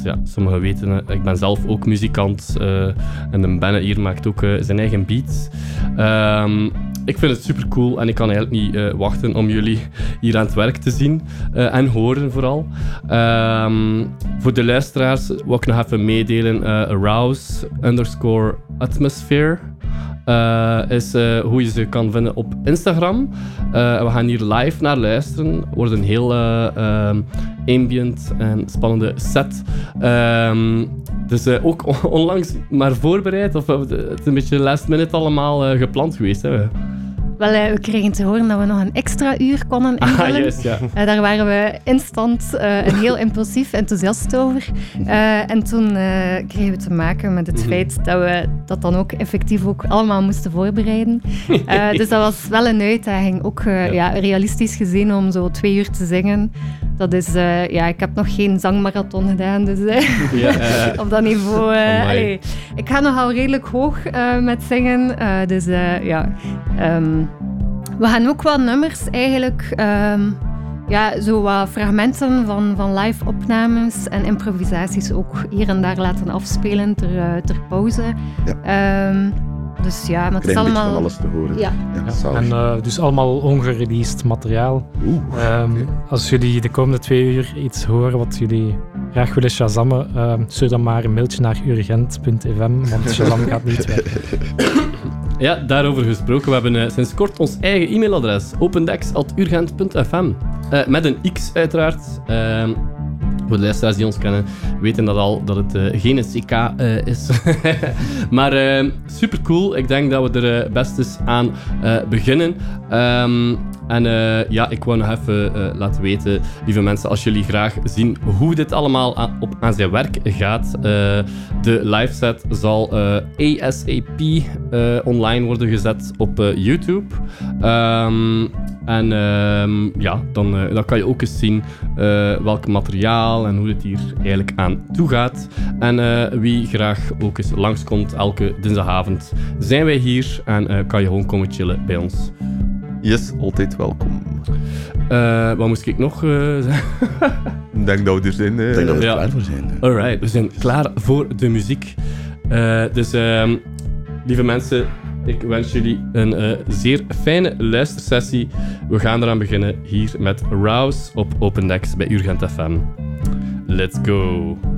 ja, sommigen weten, ik ben zelf ook muzikant. En de Benne hier maakt ook zijn eigen beats. Ik vind het super cool en ik kan eigenlijk niet wachten om jullie hier aan het werk te zien en horen vooral. Voor de luisteraars wil ik nog even meedelen. Arouse_atmosphere is hoe je ze kan vinden op Instagram. We gaan hier live naar luisteren. Het wordt een heel ambient en spannende set. Dus ook onlangs maar voorbereid, of het is een beetje last minute allemaal gepland geweest. Hè? Wel, we kregen te horen dat we nog een extra uur konden invullen. Juist, ja. Daar waren we instant en heel impulsief enthousiast over. En toen kregen we te maken met het feit dat we dat dan ook effectief ook allemaal moesten voorbereiden. Dus dat was wel een uitdaging. Ook realistisch gezien om zo 2 uur te zingen. Dat is, ik heb nog geen zangmarathon gedaan, dus op dat niveau. Ik ga nogal redelijk hoog met zingen. We gaan ook wat nummers eigenlijk, zo wat fragmenten van live opnames en improvisaties ook hier en daar laten afspelen ter pauze. Ja. Dus ja, maar het is allemaal... van alles te horen. Ja. En dus allemaal ongereleased materiaal. Als jullie de komende 2 uur iets horen wat jullie graag willen shazammen, stuur dan maar een mailtje naar urgent.fm, want Shazam gaat niet weg. Ja, daarover gesproken. We hebben sinds kort ons eigen e-mailadres, opendex@urgent.fm. Met een X uiteraard. Voor de luisteraars die ons kennen, weten dat al, dat het geen CK is. Maar super cool. Ik denk dat we er best eens aan beginnen. Ik wou nog even laten weten, lieve mensen, als jullie graag zien hoe dit allemaal aan zijn werk gaat. De live set zal ASAP online worden gezet op YouTube. Dan kan je ook eens zien welk materiaal en hoe het hier eigenlijk aan toe gaat. En wie graag ook eens langskomt, elke dinsdagavond zijn wij hier en kan je gewoon komen chillen bij ons. Yes, altijd welkom. Wat moest ik nog zeggen? Ik denk dat we er zijn. Ik denk dat we er klaar voor zijn. Alright, we zijn klaar voor de muziek. Lieve mensen, ik wens jullie een zeer fijne luistersessie. We gaan eraan beginnen hier met Rouse op Open Decks bij Urgent FM. Let's go!